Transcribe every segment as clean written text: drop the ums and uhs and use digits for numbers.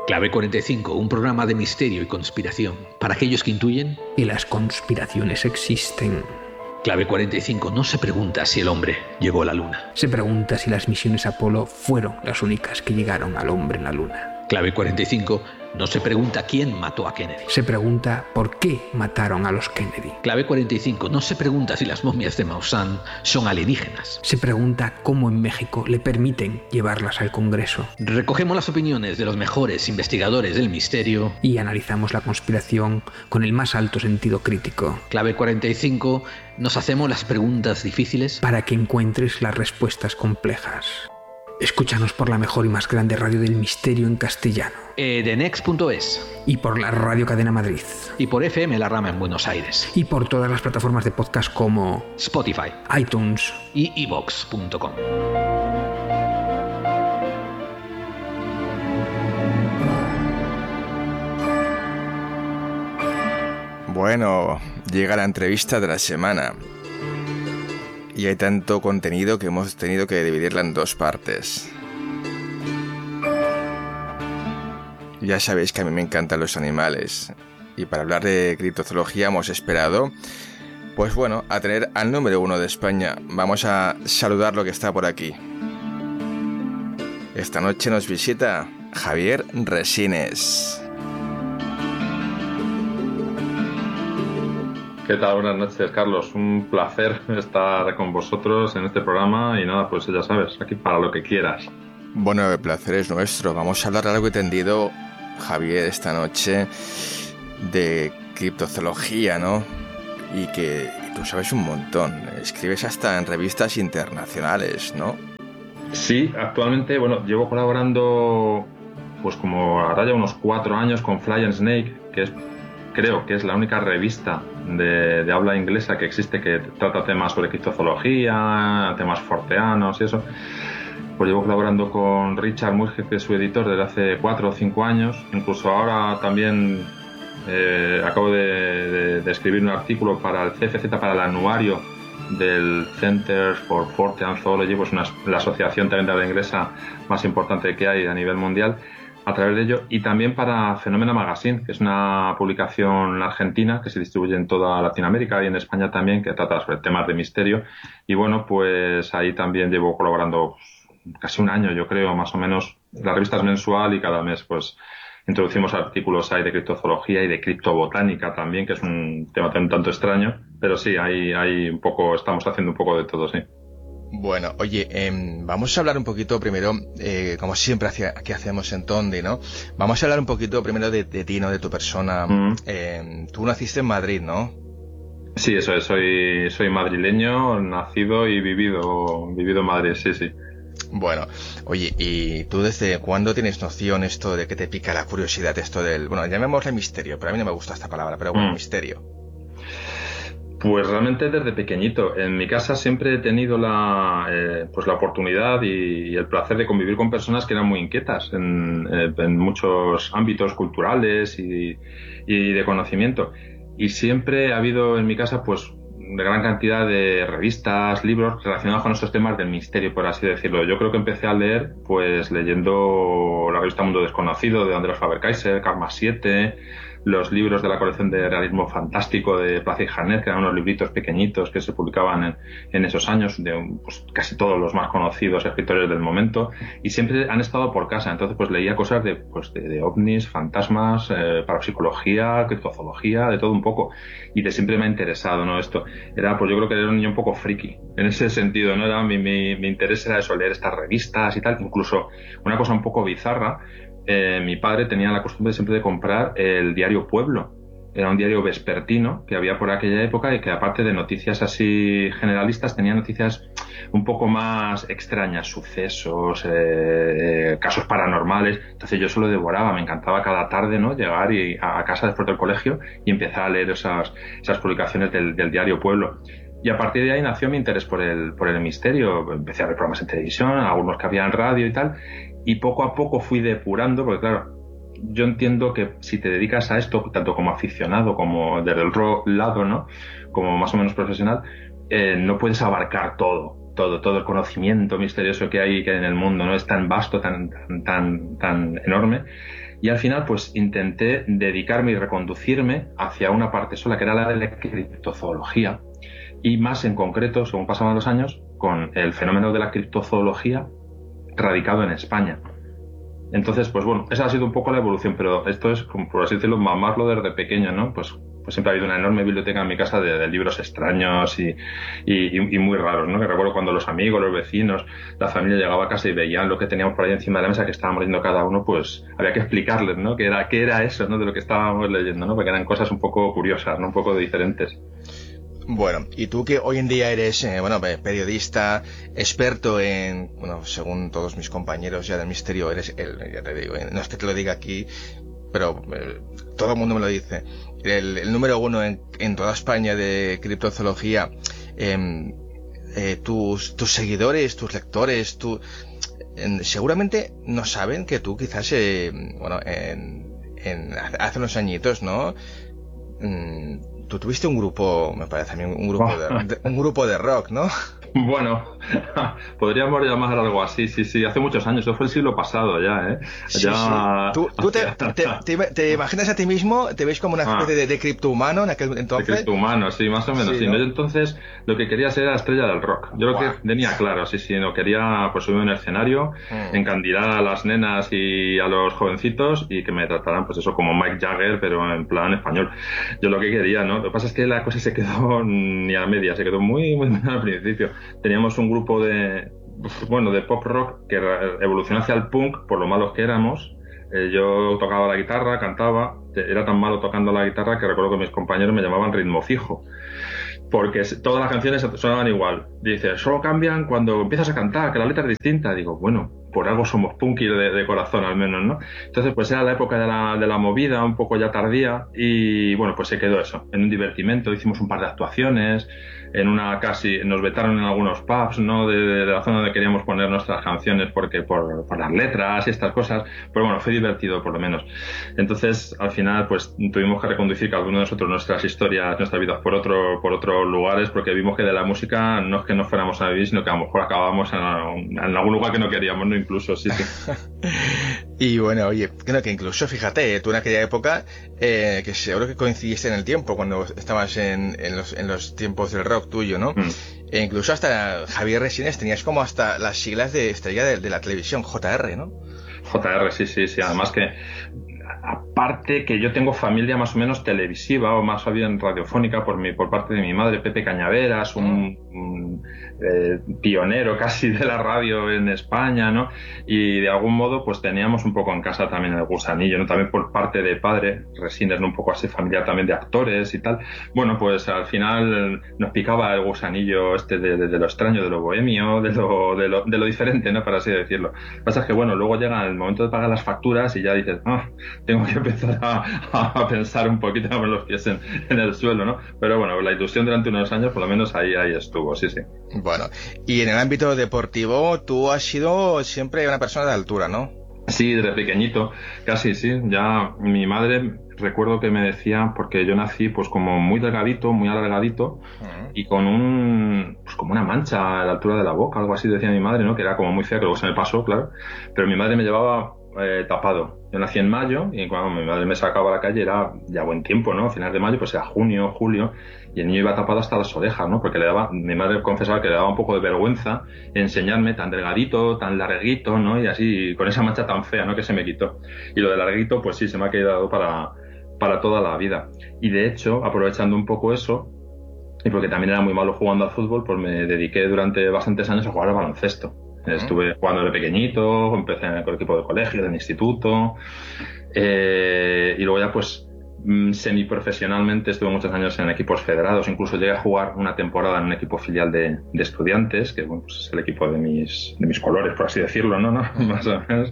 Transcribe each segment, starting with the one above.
Clave 45, un programa de misterio y conspiración para aquellos que intuyen que las conspiraciones existen. Clave 45, no se pregunta si el hombre llegó a la luna. Se pregunta si las misiones Apolo fueron las únicas que llegaron al hombre en la luna. Clave 45, no se pregunta quién mató a Kennedy. Se pregunta por qué mataron a los Kennedy. Clave 45, no se pregunta si las momias de Maussan son alienígenas. Se pregunta cómo en México le permiten llevarlas al Congreso. Recogemos las opiniones de los mejores investigadores del misterio y analizamos la conspiración con el más alto sentido crítico. Clave 45, nos hacemos las preguntas difíciles para que encuentres las respuestas complejas. Escúchanos por la mejor y más grande radio del misterio en castellano. Edenex.es. Y por la Radio Cadena Madrid. Y por FM La Rama en Buenos Aires. Y por todas las plataformas de podcast como Spotify, iTunes y iVoox.com. Bueno, llega la entrevista de la semana. Y hay tanto contenido que hemos tenido que dividirla en dos partes. Ya sabéis que a mí me encantan los animales. Y para hablar de criptozoología hemos esperado, pues bueno, a tener al número 1 de España. Vamos a saludar lo que está por aquí. Esta noche nos visita Javier Resines. ¿Qué tal? Buenas noches, Carlos. Un placer estar con vosotros en este programa y nada, pues ya sabes, aquí para lo que quieras. Bueno, el placer es nuestro. Vamos a hablar largo y tendido, Javier, esta noche de criptozoología, ¿no? Y que tú sabes un montón. Escribes hasta en revistas internacionales, ¿no? Sí, actualmente, bueno, llevo colaborando pues como ahora ya unos 4 años con Fly and Snake, que creo que es la única revista de habla inglesa que existe que trata temas sobre criptozoología, temas forteanos y eso. Pues llevo colaborando con Richard Murge, que es su editor, desde hace 4 o 5 años. Incluso ahora también acabo de escribir un artículo para el CFZ, para el anuario del Center for Fortean Zoology, pues la asociación también de habla inglesa más importante que hay a nivel mundial, a través de ello, y también para Phenomena Magazine, que es una publicación argentina que se distribuye en toda Latinoamérica y en España también, que trata sobre temas de misterio. Y bueno, pues ahí también llevo colaborando casi un año, yo creo, más o menos. La revista es mensual y cada mes pues introducimos artículos ahí de criptozoología y de criptobotánica también, que es un tema un tanto extraño, pero sí, hay un poco, estamos haciendo un poco de todo, sí. Bueno, oye, vamos a hablar un poquito primero, como siempre aquí hacemos en Tondi, ¿no? Vamos a hablar un poquito primero de ti, ¿no? De tu persona. Tú naciste en Madrid, ¿no? Sí, eso es, soy madrileño, nacido y vivido en Madrid, sí, sí. Bueno, oye, ¿y tú desde cuándo tienes noción esto de que te pica la curiosidad, esto del, bueno, llamémosle misterio, pero a mí no me gusta esta palabra, pero bueno, misterio? Pues realmente desde pequeñito. En mi casa siempre he tenido la oportunidad y el placer de convivir con personas que eran muy inquietas en muchos ámbitos culturales y de conocimiento. Y siempre ha habido en mi casa pues de gran cantidad de revistas, libros relacionados con estos temas del misterio, por así decirlo. Yo creo que empecé a leer pues leyendo la revista Mundo Desconocido de Andrés Faber-Kaiser, Karma 7, los libros de la colección de realismo fantástico de Plaza y Janet, que eran unos libritos pequeñitos que se publicaban en esos años de pues, casi todos los más conocidos escritores del momento, y siempre han estado por casa. Entonces pues leía cosas de ovnis, fantasmas, parapsicología, criptozoología, de todo un poco, y de siempre me ha interesado, ¿no? Esto era, pues yo creo que era un niño un poco friki en ese sentido, ¿no? Era mi interés era eso, leer estas revistas y tal. Incluso una cosa un poco bizarra, mi padre tenía la costumbre siempre de comprar el diario Pueblo. Era un diario vespertino que había por aquella época y que, aparte de noticias así generalistas, tenía noticias un poco más extrañas, sucesos, casos paranormales. Entonces yo eso lo devoraba, me encantaba cada tarde, ¿no? Llegar a casa después del colegio y empezar a leer esas publicaciones del diario Pueblo. Y a partir de ahí nació mi interés por el misterio. Empecé a ver programas en televisión, algunos que había en radio y tal, y poco a poco fui depurando, porque claro, yo entiendo que si te dedicas a esto, tanto como aficionado como desde el otro lado, ¿no? Como más o menos profesional, no puedes abarcar todo el conocimiento misterioso que hay en el mundo, ¿no? Es tan vasto, tan enorme, y al final pues intenté dedicarme y reconducirme hacia una parte sola, que era la de la criptozoología, y más en concreto, según pasaban los años, con el fenómeno de la criptozoología radicado en España. Entonces, pues bueno, esa ha sido un poco la evolución, pero esto es, como por así decirlo, mamarlo desde pequeño, ¿no? Pues siempre ha habido una enorme biblioteca en mi casa de libros extraños y muy raros, ¿no? Que recuerdo cuando los amigos, los vecinos, la familia llegaba a casa y veían lo que teníamos por ahí encima de la mesa, que estábamos leyendo cada uno, pues había que explicarles, ¿no? ¿Qué era eso, ¿no? De lo que estábamos leyendo, ¿no? Porque eran cosas un poco curiosas, ¿no? Un poco diferentes. Bueno, y tú que hoy en día eres, periodista, experto en, según todos mis compañeros ya del misterio, eres ya te digo, no es que te lo diga aquí, pero todo el mundo me lo dice, el número uno en toda España de criptozoología. Tus seguidores, tus lectores, seguramente no saben que tú quizás, hace unos añitos, ¿no? Tú tuviste un grupo, me parece a mí, un grupo de rock, ¿no? Bueno, podríamos llamar algo así, sí, hace muchos años, eso fue el siglo pasado ya, ¿eh? Sí, ya... sí. ¿Tú te imaginas a ti mismo, te ves como una especie de criptohumano en aquel entonces? De criptohumano, sí, más o menos, sí, ¿no? Yo entonces lo que quería ser la estrella del rock, yo lo que tenía claro, sí, no quería pues subirme en el escenario, encandilar a las nenas y a los jovencitos y que me trataran pues eso como Mick Jagger, pero en plan español. Yo lo que quería, ¿no? Lo que pasa es que la cosa se quedó ni a media, se quedó muy al principio. Teníamos un grupo de pop rock que evolucionó hacia el punk por lo malos que éramos. Yo tocaba la guitarra, cantaba, era tan malo tocando la guitarra que recuerdo que mis compañeros me llamaban ritmo fijo, porque todas las canciones sonaban igual. Dice, solo cambian cuando empiezas a cantar, que la letra es distinta. Digo, bueno, por algo somos punky de corazón al menos, ¿no? Entonces pues era la época de la movida, un poco ya tardía, y bueno, pues se quedó eso, en un divertimento, hicimos un par de actuaciones, en una casi nos vetaron en algunos pubs, ¿no? De la zona donde queríamos poner nuestras canciones porque por las letras y estas cosas, pero bueno, fue divertido por lo menos. Entonces al final pues tuvimos que reconducir cada uno de nosotros nuestras historias, nuestras vidas por otros lugares, porque vimos que de la música no es que no fuéramos a vivir, sino que a lo mejor acabábamos en algún lugar que no queríamos, ¿no? Incluso, sí. Y bueno, oye, creo que incluso, fíjate, tú en aquella época, que seguro que coincidiste en el tiempo, cuando estabas en los tiempos del rock tuyo, ¿no? E incluso hasta Javier Resines tenías como hasta las siglas de estrella de la televisión, JR, ¿no? JR, sí, además que aparte que yo tengo familia más o menos televisiva o más bien radiofónica por parte de mi madre, Pepe Cañaveras, un pionero casi de la radio en España, ¿no? Y de algún modo pues teníamos un poco en casa también el gusanillo, ¿no? También por parte de padre, Resines, ¿no? Un poco así familiar también de actores y tal. Bueno, pues al final nos picaba el gusanillo de lo extraño, de lo bohemio, de lo diferente, ¿no? Para así decirlo. Lo que pasa es que bueno, luego llega el momento de pagar las facturas y ya dices, tengo que empezar a pensar un poquito, a poner los pies en el suelo, ¿no? Pero bueno, la ilusión durante unos años por lo menos ahí estuvo, sí. Bueno, y en el ámbito deportivo tú has sido siempre una persona de altura, ¿no? Sí, desde pequeñito, casi sí. Ya mi madre, recuerdo que me decía, porque yo nací pues como muy delgadito, muy alargadito, y con pues como una mancha a la altura de la boca, algo así decía mi madre, ¿no? Que era como muy fea, que luego se me pasó, claro. Pero mi madre me llevaba tapado. Yo nací en mayo y cuando mi madre me sacaba a la calle era ya buen tiempo, ¿no? A finales de mayo, pues era junio, julio, y el niño iba tapado hasta las orejas, ¿no? Porque mi madre confesaba que le daba un poco de vergüenza enseñarme tan delgadito, tan larguito, ¿no? Y así, con esa mancha tan fea, ¿no? Que se me quitó. Y lo de larguito, pues sí, se me ha quedado para toda la vida. Y de hecho, aprovechando un poco eso, y porque también era muy malo jugando al fútbol, pues me dediqué durante bastantes años a jugar al baloncesto. Estuve jugando de pequeñito, empecé con el equipo de colegio, del instituto, y luego ya pues semiprofesionalmente estuve muchos años en equipos federados, incluso llegué a jugar una temporada en un equipo filial de estudiantes, que bueno, pues es el equipo de mis colores, por así decirlo, ¿no? Más o menos.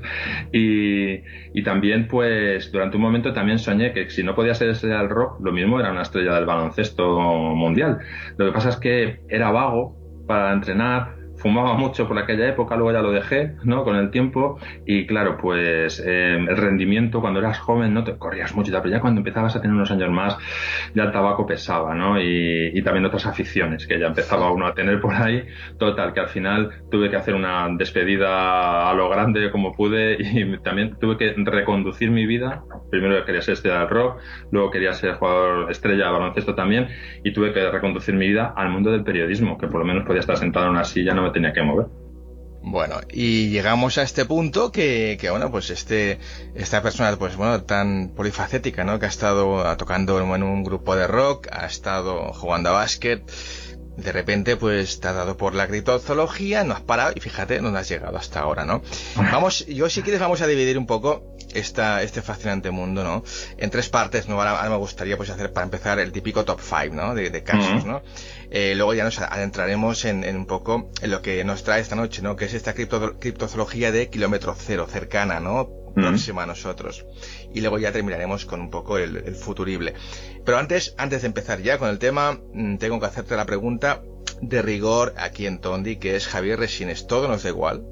Y también pues durante un momento también soñé que si no podía ser estrella del rock, lo mismo era una estrella del baloncesto mundial. Lo que pasa es que era vago para entrenar, fumaba mucho por aquella época, luego ya lo dejé, ¿no? Con el tiempo, y claro, pues el rendimiento cuando eras joven, no te corrías mucho, pero ya cuando empezabas a tener unos años más, ya el tabaco pesaba, ¿no? Y también otras aficiones que ya empezaba uno a tener por ahí. Total, que al final tuve que hacer una despedida a lo grande como pude, y también tuve que reconducir mi vida. Primero quería ser estrella del rock, luego quería ser jugador estrella de baloncesto también, y tuve que reconducir mi vida al mundo del periodismo, que por lo menos podía estar sentado en una silla, no me tenía que mover. Bueno, y llegamos a este punto que bueno, pues esta persona, pues bueno, tan polifacética, ¿no? Que ha estado tocando en un grupo de rock, ha estado jugando a básquet, de repente pues te ha dado por la criptozoología, no has parado y fíjate dónde has llegado hasta ahora, ¿no? Vamos, yo si quieres vamos a dividir un poco este fascinante mundo, ¿no? En 3 partes, ¿no? Ahora me gustaría pues hacer para empezar el típico top 5, ¿no? De casos, ¿no? Luego ya nos adentraremos en un poco en lo que nos trae esta noche, ¿no? Que es esta criptozoología de kilómetro cero, cercana, ¿no? Próxima a nosotros. Y luego ya terminaremos con un poco el futurible. Pero antes de empezar ya con el tema, tengo que hacerte la pregunta de rigor aquí en Tondi, que es: Javier Resines, ¿todo nos da igual?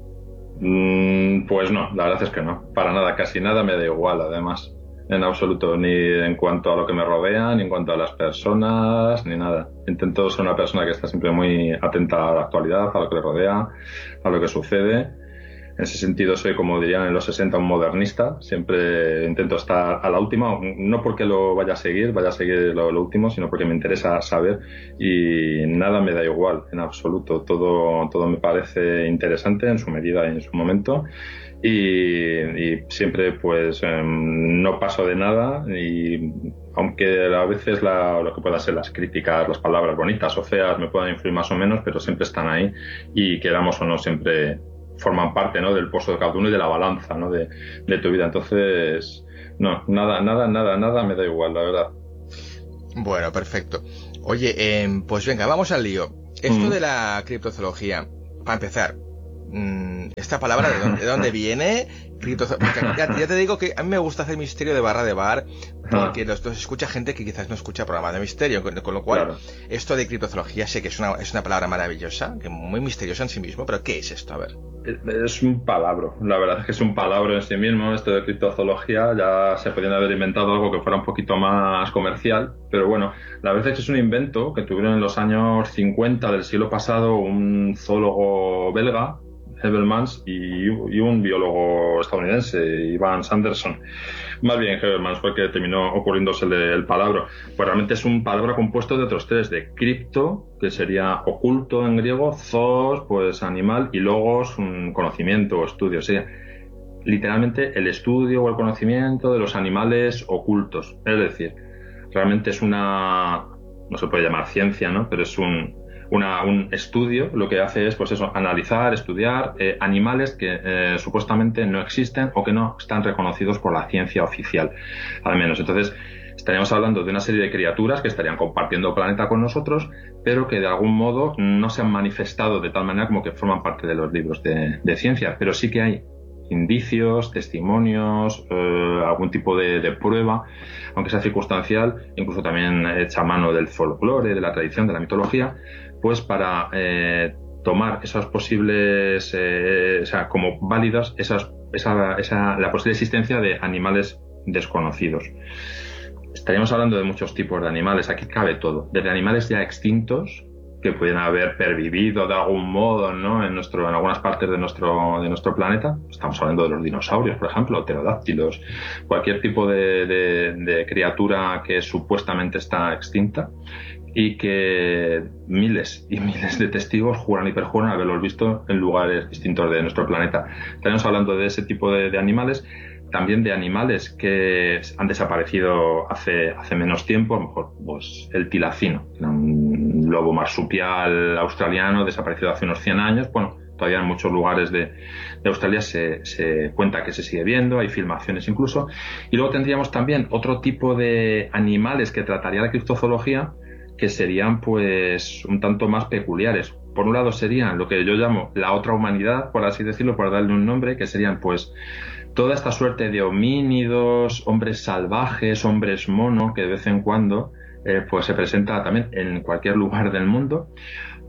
Pues no, la verdad es que no. Para nada, casi nada me da igual, además. En absoluto, ni en cuanto a lo que me rodea, ni en cuanto a las personas, ni nada. Intento ser una persona que está siempre muy atenta a la actualidad, a lo que le rodea, a lo que sucede. En ese sentido soy, como dirían en los 60, un modernista. Siempre intento estar a la última, no porque lo vaya a seguir lo último, sino porque me interesa saber, y nada me da igual, en absoluto. Todo me parece interesante en su medida y en su momento. Y siempre pues no paso de nada, y aunque a veces lo que puedan ser las críticas, las palabras bonitas o feas me puedan influir más o menos, pero siempre están ahí, y queramos o no siempre forman parte, ¿no? Del pozo de cada uno y de la balanza, ¿no? de tu vida. Entonces no, nada me da igual, la verdad. Bueno, perfecto. Oye, pues venga, vamos al lío. Esto de la criptozoología, para empezar, esta palabra ¿de dónde viene? Ya te digo que a mí me gusta hacer misterio de barra de bar, porque los escucha gente que quizás no escucha programas de misterio, con lo cual, claro, esto de criptozoología sé que es una palabra maravillosa, que muy misteriosa en sí mismo, pero ¿qué es esto? A ver. Es un palabro, la verdad es que es un palabro en sí mismo. Esto de criptozoología, ya se podían haber inventado algo que fuera un poquito más comercial, pero bueno, la verdad es que es un invento que tuvieron en los años 50 del siglo pasado un zoólogo belga, Habermas, y un biólogo estadounidense, Ivan Sanderson. Más bien Habermas fue el que terminó ocurriéndose el palabra. Pues realmente es un palabra compuesto de otros 3, de cripto, que sería oculto en griego, zoos, pues animal, y logos, un conocimiento o estudio. Sería literalmente el estudio o el conocimiento de los animales ocultos. Es decir, realmente es no se puede llamar ciencia, ¿no? Pero es un estudio. Lo que hace es, pues eso, analizar, estudiar animales que supuestamente no existen o que no están reconocidos por la ciencia oficial, al menos. Entonces, estaríamos hablando de una serie de criaturas que estarían compartiendo planeta con nosotros, pero que de algún modo no se han manifestado de tal manera como que forman parte de los libros de ciencia, pero sí que hay indicios, testimonios, algún tipo de prueba, aunque sea circunstancial, incluso también hecha a mano del folclore, de la tradición, de la mitología, pues para tomar esas posibles, o sea, como válidas, la posible existencia de animales desconocidos. Estaríamos hablando de muchos tipos de animales, aquí cabe todo, desde animales ya extintos, que pueden haber pervivido de algún modo, ¿no? en algunas partes de nuestro planeta. Estamos hablando de los dinosaurios, por ejemplo, pterodáctilos, cualquier tipo de criatura que supuestamente está extinta, y que miles y miles de testigos juran y perjuran haberlos visto en lugares distintos de nuestro planeta. Estamos hablando de ese tipo de animales, también de animales que han desaparecido hace menos tiempo, a lo mejor pues el tilacino, un lobo marsupial australiano desaparecido hace unos 100 años. Bueno, todavía en muchos lugares de Australia se cuenta que se sigue viendo, hay filmaciones incluso. Y luego tendríamos también otro tipo de animales que trataría la criptozoología, que serían pues un tanto más peculiares. Por un lado serían lo que yo llamo la otra humanidad, por así decirlo, por darle un nombre, que serían pues toda esta suerte de homínidos, hombres salvajes, hombres mono, que de vez en cuando pues se presenta también en cualquier lugar del mundo.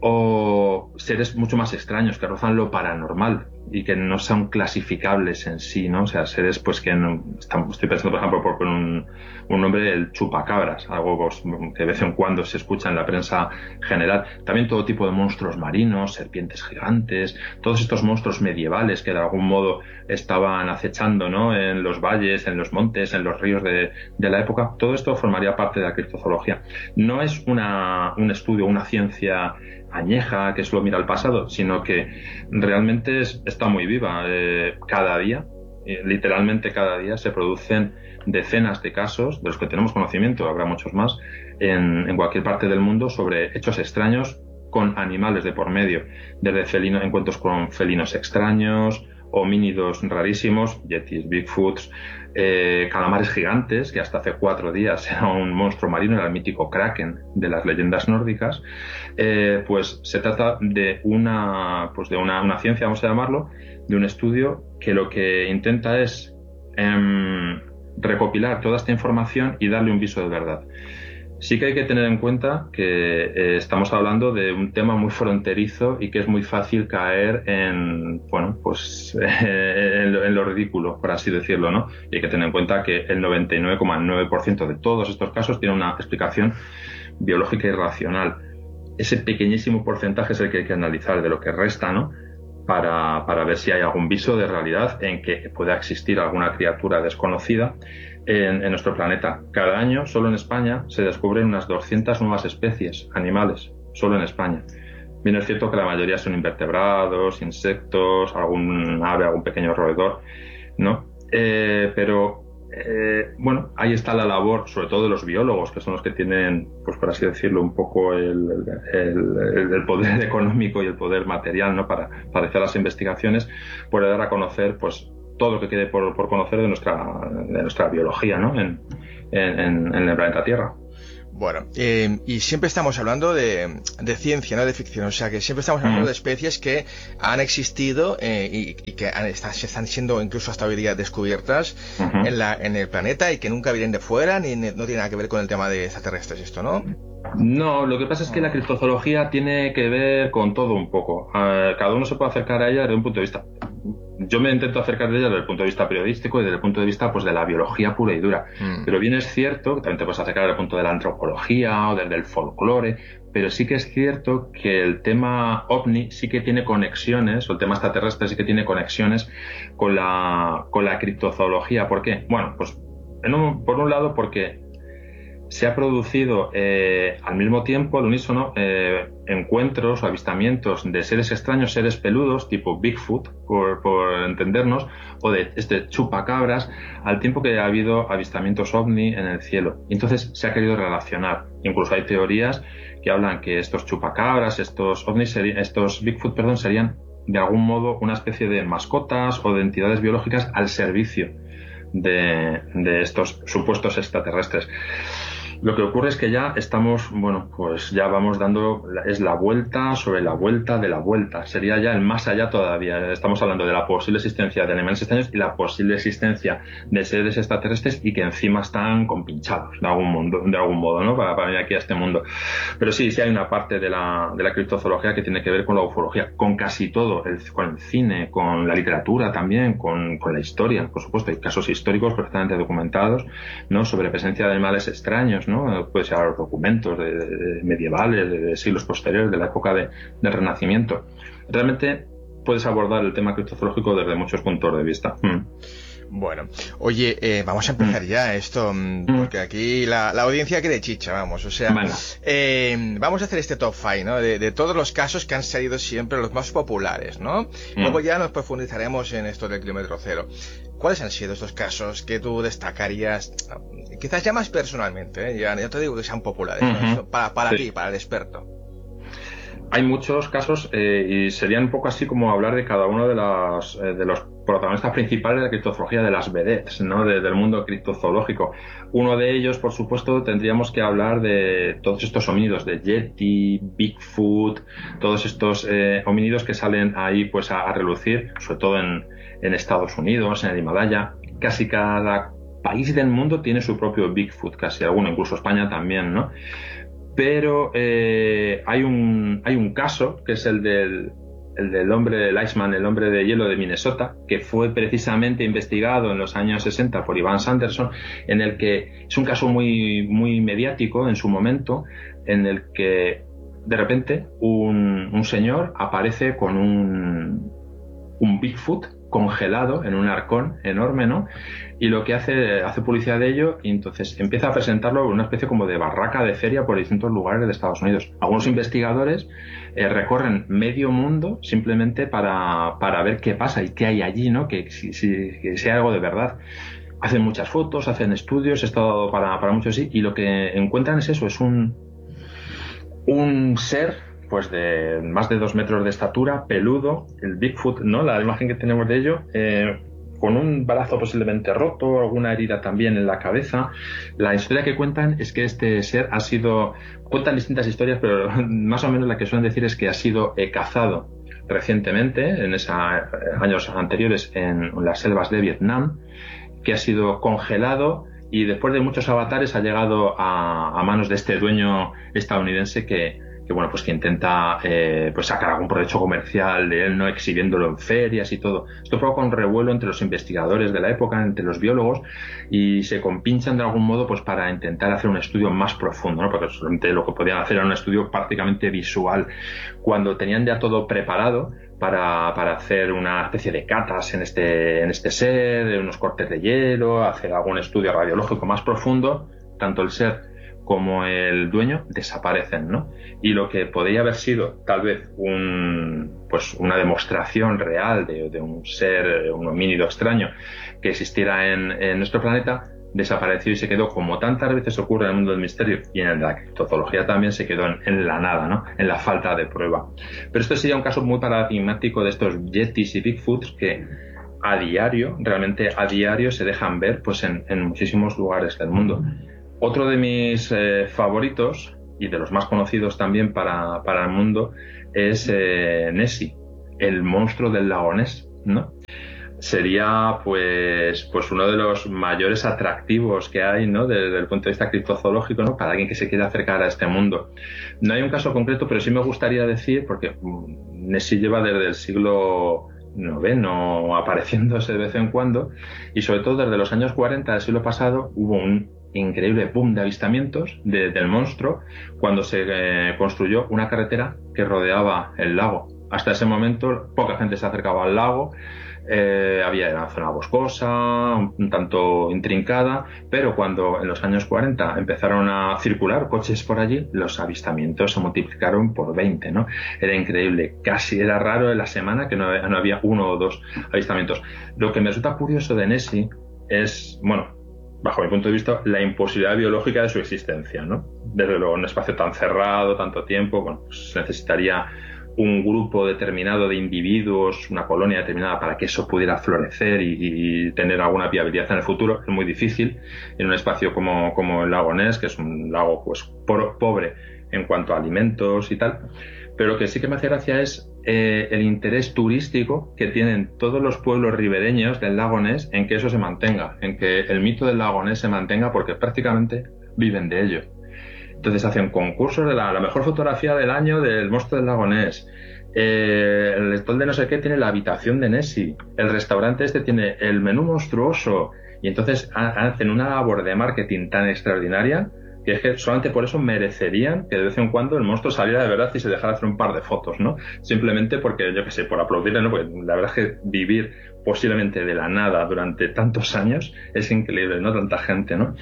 o seres mucho más extraños que rozan lo paranormal y que no son clasificables en sí, ¿no? O sea, seres pues que no, estoy pensando, por ejemplo, por un nombre, el chupacabras, algo pues, que de vez en cuando se escucha en la prensa general. También todo tipo de monstruos marinos, serpientes gigantes, todos estos monstruos medievales que de algún modo estaban acechando, ¿no? En los valles, en los montes, en los ríos de la época. Todo esto formaría parte de la criptozoología. No es un estudio, una ciencia añeja que solo mira al pasado, sino que realmente está muy viva. Cada día, literalmente cada día, se producen decenas de casos de los que tenemos conocimiento, habrá muchos más, en cualquier parte del mundo, sobre hechos extraños con animales de por medio, desde encuentros con felinos extraños, homínidos rarísimos, yetis, bigfoots, calamares gigantes, que hasta hace 4 días era un monstruo marino, era el mítico kraken de las leyendas nórdicas. Pues se trata de una ciencia, vamos a llamarlo, de un estudio que lo que intenta es recopilar toda esta información y darle un viso de verdad. Sí que hay que tener en cuenta que estamos hablando de un tema muy fronterizo y que es muy fácil caer en lo ridículo, por así decirlo, ¿no? Y hay que tener en cuenta que el 99,9% de todos estos casos tiene una explicación biológica y racional. Ese pequeñísimo porcentaje es el que hay que analizar de lo que resta, ¿no? Para ver si hay algún viso de realidad en que pueda existir alguna criatura desconocida en nuestro planeta. Cada año, solo en España, se descubren unas 200 nuevas especies animales, solo en España. Bien, es cierto que la mayoría son invertebrados, insectos, algún ave, algún pequeño roedor, ¿no? Pero ahí está la labor, sobre todo de los biólogos, que son los que tienen, pues por así decirlo, un poco el poder económico y el poder material, ¿no? Para hacer las investigaciones, por dar a conocer, pues, todo lo que quede por conocer de nuestra biología, ¿no? En el planeta Tierra. Bueno, y siempre estamos hablando de ciencia, no de ficción, o sea que siempre estamos hablando de especies que han existido y que están siendo incluso hasta hoy día descubiertas en el planeta y que nunca vienen de fuera ni no tienen nada que ver con el tema de extraterrestres, esto, ¿no? No, lo que pasa es que la criptozoología tiene que ver con todo un poco. Cada uno se puede acercar a ella desde un punto de vista. Yo me intento acercar de ella desde el punto de vista periodístico y desde el punto de vista, pues, de la biología pura y dura. Pero bien es cierto que también te puedes acercar desde el punto de la antropología o desde el folclore, pero sí que es cierto que el tema ovni sí que tiene conexiones, o el tema extraterrestre sí que tiene conexiones con la criptozoología. ¿Por qué? Bueno, pues por un lado porque se ha producido al mismo tiempo, al unísono, encuentros o avistamientos de seres extraños, seres peludos, tipo Bigfoot, por entendernos, o de chupacabras, al tiempo que ha habido avistamientos ovni en el cielo. Y entonces se ha querido relacionar. Incluso hay teorías que hablan que estos chupacabras, estos Bigfoot, serían de algún modo una especie de mascotas o de entidades biológicas al servicio de estos supuestos extraterrestres. Lo que ocurre es que ya estamos, pues ya vamos dando, es la vuelta sobre la vuelta de la vuelta. Sería ya el más allá todavía. Estamos hablando de la posible existencia de animales extraños y la posible existencia de seres extraterrestres y que encima están compinchados de algún modo, ¿no? Para venir aquí a este mundo. Pero sí hay una parte de la criptozoología que tiene que ver con la ufología, con casi todo, con el cine, con la literatura también, con la historia, por supuesto. Hay casos históricos perfectamente documentados, ¿no? Sobre presencia de animales extraños, ¿no? Puede ser a los documentos medievales, de siglos posteriores, de la época del Renacimiento. Realmente puedes abordar el tema criptozoológico desde muchos puntos de vista. Bueno, oye, vamos a empezar ya esto, porque aquí la audiencia quiere chicha, vamos, o sea, vamos a hacer este top 5, ¿no? De todos los casos que han salido siempre, los más populares, ¿no? Luego ya nos profundizaremos en esto del kilómetro cero. ¿Cuáles han sido estos casos que tú destacarías, quizás ya más personalmente, ya te digo que sean populares, ¿no? Para ti, para el experto? Hay muchos casos y serían un poco así como hablar de cada uno de los protagonistas principales de la criptozoología, de las vedettes, ¿no? Del mundo criptozoológico. Uno de ellos, por supuesto, tendríamos que hablar de todos estos homínidos, de Yeti, Bigfoot, todos estos homínidos que salen ahí pues a relucir, sobre todo en Estados Unidos, en el Himalaya. Casi cada país del mundo tiene su propio Bigfoot, casi alguno, incluso España también, ¿no? pero hay un caso que es el del hombre del Iceman, el hombre de hielo de Minnesota, que fue precisamente investigado en los años 60 por Ivan Sanderson, en el que es un caso muy, muy mediático en su momento, en el que de repente un señor aparece con un Bigfoot congelado en un arcón enorme, ¿no? Y lo que hace publicidad de ello, y entonces empieza a presentarlo en una especie como de barraca de feria por distintos lugares de Estados Unidos. Algunos investigadores recorren medio mundo simplemente para ver qué pasa y qué hay allí, ¿no? Que si hay algo de verdad. Hacen muchas fotos, hacen estudios, esto para muchos sí, y lo que encuentran es eso, es un ser pues de más de 2 metros de estatura, peludo, el Bigfoot, ¿no? La imagen que tenemos de ello, con un brazo posiblemente roto, alguna herida también en la cabeza. La historia que cuentan es que este ser cuentan distintas historias, pero más o menos la que suelen decir es que ha sido cazado recientemente, en esos años anteriores, en las selvas de Vietnam, que ha sido congelado y después de muchos avatares ha llegado a manos de este dueño estadounidense que intenta pues sacar algún provecho comercial de él, no exhibiéndolo en ferias y todo. Esto provoca un revuelo entre los investigadores de la época, entre los biólogos, y se compinchan de algún modo pues para intentar hacer un estudio más profundo, ¿no? Porque solamente lo que podían hacer era un estudio prácticamente visual. Cuando tenían ya todo preparado para hacer una especie de catas en este ser, unos cortes de hielo, hacer algún estudio radiológico más profundo, tanto el ser como el dueño desaparecen, ¿no? Y lo que podría haber sido tal vez una demostración real de un ser, un homínido extraño que existiera en nuestro planeta, desapareció y se quedó, como tantas veces ocurre en el mundo del misterio y en la criptozoología también, se quedó en la nada, ¿no? En la falta de prueba. Pero esto sería un caso muy paradigmático de estos Yetis y Bigfoots que realmente a diario se dejan ver pues en muchísimos lugares del mundo. Otro de mis favoritos, y de los más conocidos también para el mundo, es Nessie, el monstruo del lago Ness, ¿no? Sería pues uno de los mayores atractivos que hay, ¿no? Desde el punto de vista criptozoológico, ¿no? Para alguien que se quiera acercar a este mundo. No hay un caso concreto, pero sí me gustaría decir, porque Nessie lleva desde el siglo IX apareciéndose de vez en cuando, y sobre todo desde los años 40 del siglo pasado hubo un increíble boom de avistamientos del monstruo cuando se construyó una carretera que rodeaba el lago. Hasta ese momento poca gente se acercaba al lago, había una zona boscosa, un tanto intrincada, pero cuando en los años 40 empezaron a circular coches por allí, los avistamientos se multiplicaron por 20, ¿no? Era increíble, casi era raro en la semana que no había 1 o 2 avistamientos. Lo que me resulta curioso de Nessie es, bajo mi punto de vista, la imposibilidad biológica de su existencia, ¿no? Desde luego, en un espacio tan cerrado, tanto tiempo, pues necesitaría un grupo determinado de individuos, una colonia determinada para que eso pudiera florecer y tener alguna viabilidad en el futuro. Es muy difícil en un espacio como el lago Ness, que es un lago pues pobre en cuanto a alimentos y tal. Pero lo que sí que me hace gracia es el interés turístico que tienen todos los pueblos ribereños del lago Ness en que eso se mantenga, en que el mito del lago Ness se mantenga, porque prácticamente viven de ello. Entonces hacen concursos de la mejor fotografía del año del monstruo del lago Ness. El stall de no sé qué tiene la habitación de Nessie. El restaurante tiene el menú monstruoso. Y entonces hacen una labor de marketing tan extraordinaria que es que solamente por eso merecerían que de vez en cuando el monstruo saliera de verdad y se dejara hacer un par de fotos, ¿no? Simplemente porque, yo qué sé, por aplaudirle, ¿no? Porque la verdad es que vivir posiblemente de la nada durante tantos años es increíble, ¿no? Tanta gente, ¿no?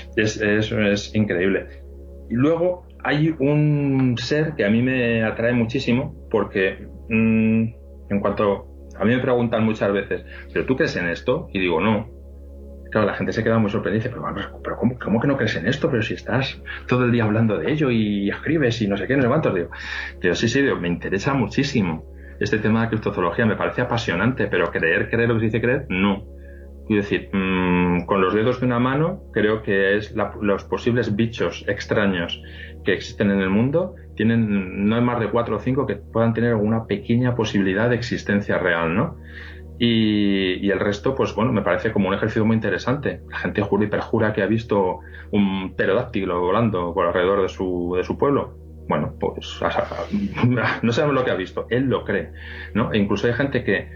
Es increíble. Y luego hay un ser que a mí me atrae muchísimo porque en cuanto a mí me preguntan muchas veces, ¿pero tú crees en esto? Y digo, no. Claro, la gente se queda muy sorprendida y dice, pero ¿cómo que no crees en esto? Pero si estás todo el día hablando de ello y escribes y no sé qué, no sé cuántos. Digo, sí, me interesa muchísimo. Este tema de criptozoología me parece apasionante, pero creer lo que se dice creer, no. Quiero decir, con los dedos de una mano, creo que es los posibles bichos extraños que existen en el mundo, no hay más de 4 o 5 que puedan tener alguna pequeña posibilidad de existencia real, ¿no? Y el resto, pues bueno, me parece como un ejercicio muy interesante. La gente jura y perjura que ha visto un pterodáctilo volando por alrededor de su pueblo. Bueno, pues no sabemos lo que ha visto, él lo cree, ¿no? E incluso hay gente que,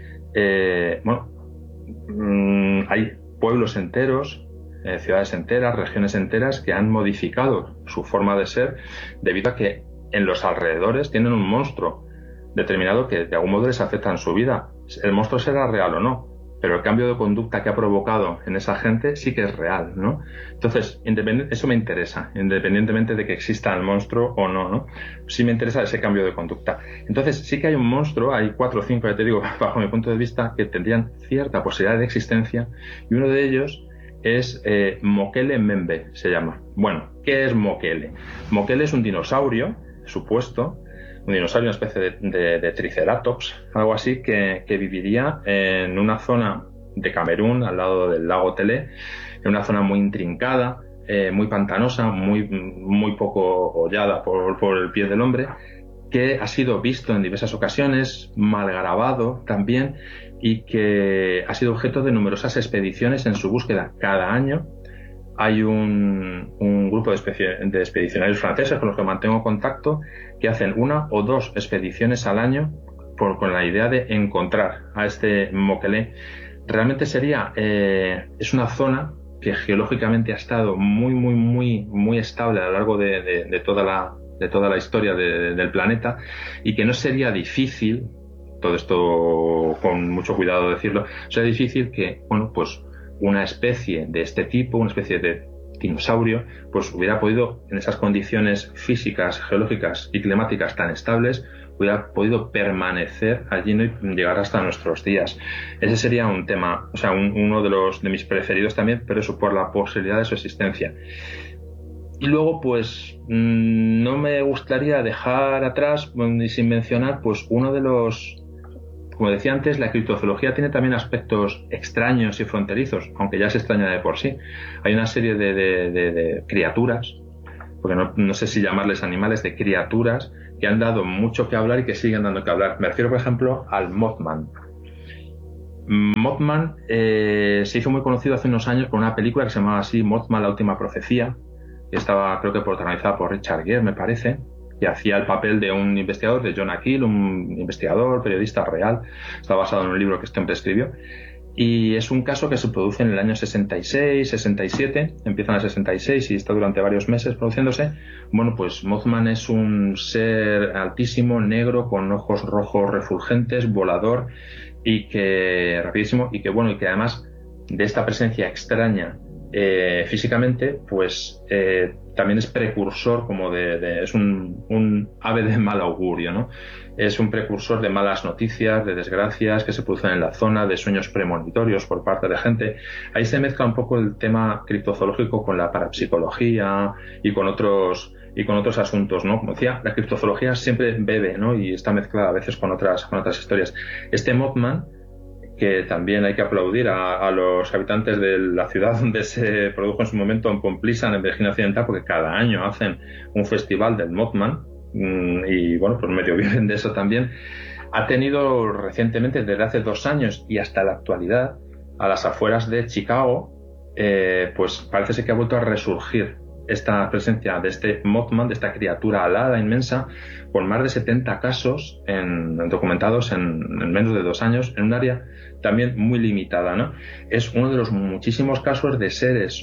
hay pueblos enteros, ciudades enteras, regiones enteras que han modificado su forma de ser debido a que en los alrededores tienen un monstruo determinado que de algún modo les afecta en su vida. El monstruo será real o no, pero el cambio de conducta que ha provocado en esa gente sí que es real, ¿no? Entonces, eso me interesa, independientemente de que exista el monstruo o no, ¿no? Sí me interesa ese cambio de conducta. Entonces, sí que hay un monstruo, hay 4 o 5, ya te digo, bajo mi punto de vista, que tendrían cierta posibilidad de existencia, y uno de ellos es Mokele Membe, se llama. Bueno, ¿qué es Mokele? Mokele es un dinosaurio, supuesto, un dinosaurio, una especie de triceratops, algo así, que viviría en una zona de Camerún, al lado del lago Telé, en una zona muy intrincada, muy pantanosa, muy poco hollada por el pie del hombre, que ha sido visto en diversas ocasiones, mal grabado también, y que ha sido objeto de numerosas expediciones en su búsqueda. Cada año hay un grupo de expedicionarios franceses con los que mantengo contacto, que hacen 1 o 2 expediciones al año con la idea de encontrar a este Mokele. Realmente es una zona que geológicamente ha estado muy estable a lo largo de toda la historia del planeta, y que no sería difícil, todo esto con mucho cuidado decirlo, sería difícil que, pues una especie de este tipo, una especie de dinosaurio, pues hubiera podido, en esas condiciones físicas, geológicas y climáticas tan estables, hubiera podido permanecer allí, ¿no?, y llegar hasta nuestros días. Ese sería un tema, o sea, uno de mis preferidos también, pero eso por la posibilidad de su existencia. Y luego, pues, no me gustaría dejar atrás, y sin mencionar, pues, uno de los... Como decía antes, la criptozoología tiene también aspectos extraños y fronterizos, aunque ya se extraña de por sí. Hay una serie de criaturas, porque no sé si llamarles animales, de criaturas que han dado mucho que hablar y que siguen dando que hablar. Me refiero, por ejemplo, al Mothman. Mothman se hizo muy conocido hace unos años con una película que se llamaba así, Mothman, la última profecía, que estaba, creo que protagonizada por Richard Gere, me parece, que hacía el papel de un investigador, de Jonah Hill, un investigador, periodista real. Está basado en un libro que este hombre escribió. Y es un caso que se produce en el año 66, 67, empieza en el 66 y está durante varios meses produciéndose. Bueno, pues Mothman es un ser altísimo, negro, con ojos rojos refulgentes, volador, rapidísimo, y que además de esta presencia extraña físicamente, pues también es precursor es un ave de mal augurio, ¿no? Es un precursor de malas noticias, de desgracias que se producen en la zona, de sueños premonitorios por parte de gente. Ahí se mezcla un poco el tema criptozoológico con la parapsicología y con otros asuntos, ¿no? Como decía, la criptozoología siempre bebe, ¿no?, y está mezclada a veces con otras historias. Este Mothman, que también hay que aplaudir a los habitantes de la ciudad donde se produjo en su momento, en Pomplisan, en Virginia Occidental, porque cada año hacen un festival del Mothman, y bueno, pues medio viven de eso también. Ha tenido recientemente, desde hace 2 años y hasta la actualidad, a las afueras de Chicago, pues parece ser que ha vuelto a resurgir esta presencia de este Mothman, de esta criatura alada inmensa, con más de 70 casos documentados en menos de 2 años, en un área también muy limitada, ¿no? Es uno de los muchísimos casos de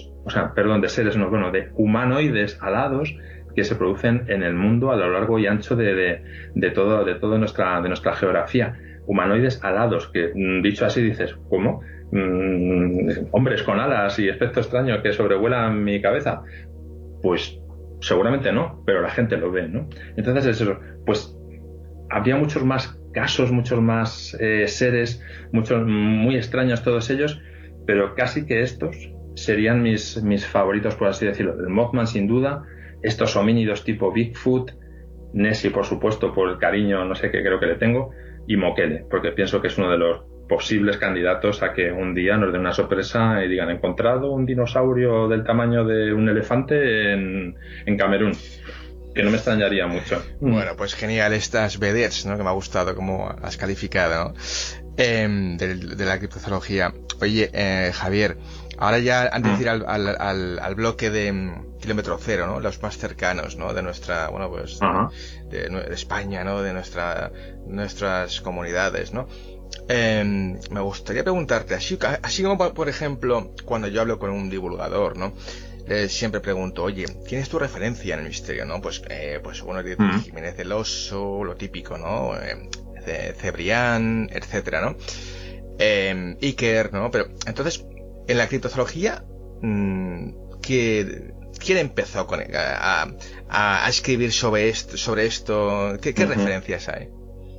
de humanoides alados que se producen en el mundo a lo largo y ancho de toda nuestra geografía. Humanoides alados, que dicho así dices, ¿cómo? Hombres con alas y aspecto extraño que sobrevuelan mi cabeza. Pues seguramente no, pero la gente lo ve, ¿no? Entonces es eso, pues habría muchos más casos, muchos más seres, muchos muy extraños todos ellos, pero casi que estos serían mis favoritos, por así decirlo. El Mothman, sin duda, estos homínidos tipo Bigfoot, Nessie, por supuesto, por el cariño, no sé qué creo que le tengo, y Mokele, porque pienso que es uno de los posibles candidatos a que un día nos den una sorpresa y digan: encontrado un dinosaurio del tamaño de un elefante en Camerún, que no me extrañaría mucho. Bueno, pues genial estas vedettes, ¿no?, que me ha gustado como has calificado, ¿no? de la criptozoología. Oye, Javier, ahora ya antes de ir al bloque de kilómetro cero, ¿no? Los más cercanos, ¿no? De nuestra, bueno, pues de España, ¿no? De nuestras comunidades, ¿no? Me gustaría preguntarte, así como por ejemplo cuando yo hablo con un divulgador, ¿no? Siempre pregunto, oye, ¿quién es tu referencia en el misterio, no? Pues bueno, Jiménez del Oso, lo típico, ¿no? Cebrián, etcétera, ¿no? Iker, ¿no? Pero entonces, en la criptozoología, ¿quién empezó a escribir sobre esto? ¿Qué referencias hay?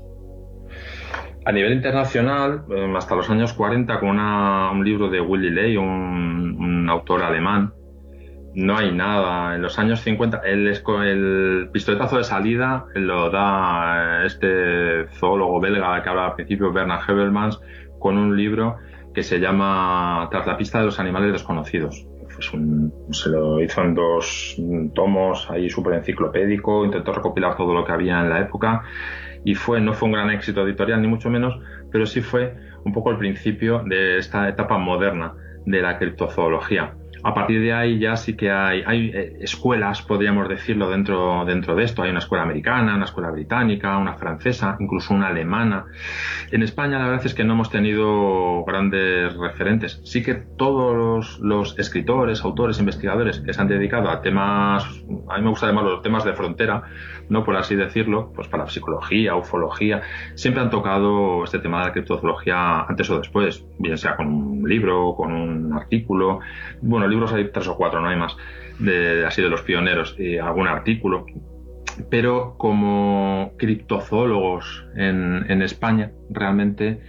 A nivel internacional, hasta los años 40, con un libro de Willy Ley, un autor alemán, no hay nada. En los años 50, el pistoletazo de salida lo da este zoólogo belga que habla al principio, Bernard Heuvelmans, con un libro que se llama Tras la pista de los animales desconocidos. Se lo hizo en 2 tomos, ahí súper enciclopédico, intentó recopilar todo lo que había en la época y no fue un gran éxito editorial, ni mucho menos, pero sí fue un poco el principio de esta etapa moderna de la criptozoología. A partir de ahí ya sí que hay escuelas, podríamos decirlo, dentro de esto. Hay una escuela americana, una escuela británica, una francesa, incluso una alemana. En España la verdad es que no hemos tenido grandes referentes. Sí que todos los escritores, autores, investigadores que se han dedicado a temas, a mí me gusta llamarlos los temas de frontera, no por así decirlo, pues para psicología, ufología, siempre han tocado este tema de la criptozoología antes o después, bien sea con un libro, con un artículo. Bueno, libros hay 3 o 4, no hay más, así de los pioneros, y algún artículo. Pero como criptozoólogos en España, realmente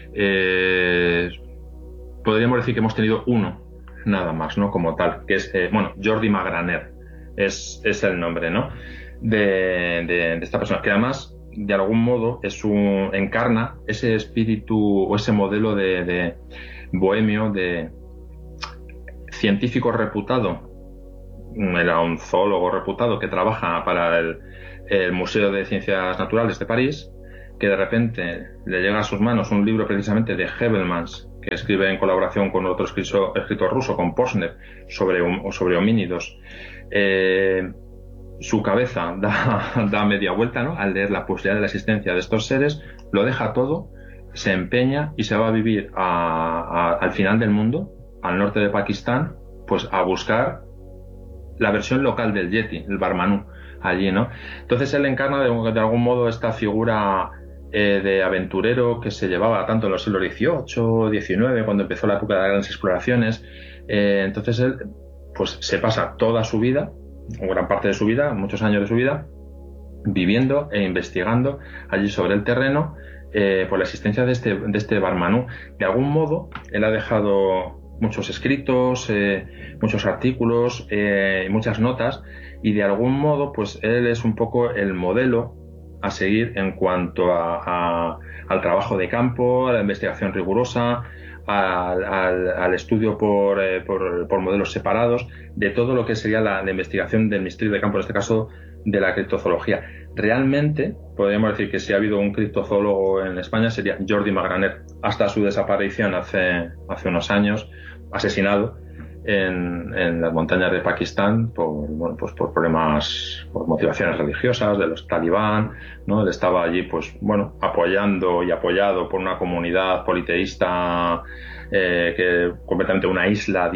podríamos decir que hemos tenido uno, nada más, ¿no? Como tal, que es, Jordi Magraner, es el nombre, ¿no? De esta persona, que además, de algún modo, encarna ese espíritu o ese modelo de bohemio, de científico reputado. Era un zoólogo reputado que trabaja para el Museo de Ciencias Naturales de París, que de repente le llega a sus manos un libro precisamente de Heuvelmans, que escribe en colaboración con otro escritor ruso, con Posner, sobre homínidos. Su cabeza da media vuelta, ¿no? Al leer la posibilidad de la existencia de estos seres, lo deja todo, se empeña y se va a vivir al final del mundo, al norte de Pakistán, pues a buscar la versión local del Yeti, el Barmanú, allí, ¿no? Entonces él encarna de algún modo esta figura de aventurero que se llevaba tanto en los siglos XVIII, XIX, cuando empezó la época de las grandes exploraciones. Entonces él pues se pasa toda su vida, o gran parte de su vida, muchos años de su vida, viviendo e investigando allí sobre el terreno por la existencia de este Barmanú. De algún modo él ha dejado muchos escritos, muchos artículos, muchas notas, y de algún modo pues él es un poco el modelo a seguir en cuanto al trabajo de campo, a la investigación rigurosa, al estudio por modelos separados de todo lo que sería la investigación del misterio de campo, en este caso de la criptozoología. Realmente podríamos decir que si ha habido un criptozoólogo en España sería Jordi Magraner, hasta su desaparición hace unos años, asesinado en las montañas de Pakistán por problemas, por motivaciones religiosas de los talibán, ¿no? Él estaba allí apoyando y apoyado por una comunidad politeísta, que completamente una isla